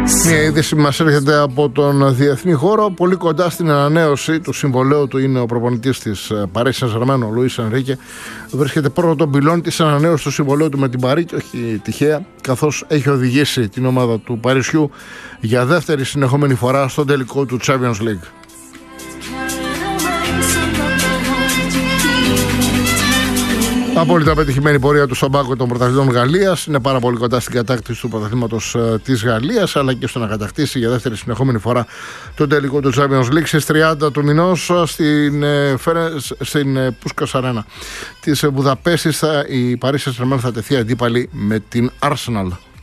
Μια είδηση μας έρχεται από τον διεθνή χώρο. Πολύ κοντά στην ανανέωση του συμβολαίου του είναι ο προπονητής της Paris Saint-Germain, ο Λουίς Ενρίκε. Βρίσκεται πρώτο τον πυλόν της ανανέωσης του συμβολαίου του με την Παρί, και όχι τυχαία, καθώς έχει οδηγήσει την ομάδα του Παρισιού για δεύτερη συνεχόμενη φορά στον τελικό του Champions League. Απόλυτα πετυχημένη πορεία του στον πάγκο των πρωταθλητών Γαλλίας. Είναι πάρα πολύ κοντά στην κατάκτηση του πρωταθλήματος της Γαλλίας, αλλά και στο να κατακτήσει για δεύτερη συνεχόμενη φορά τον τελικό του Champions League στις 30 του μηνός στην Πούσκας Αρένα της Βουδαπέστης. Η Paris Saint-Germain θα τεθεί αντίπαλη με την Arsenal.